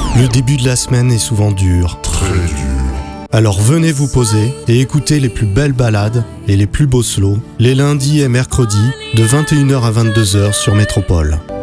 Le début de la semaine est souvent dur. Très dur. Alors venez vous poser et écoutez les plus belles ballades et les plus beaux slows les lundis et mercredis de 21h à 22h sur Métropole.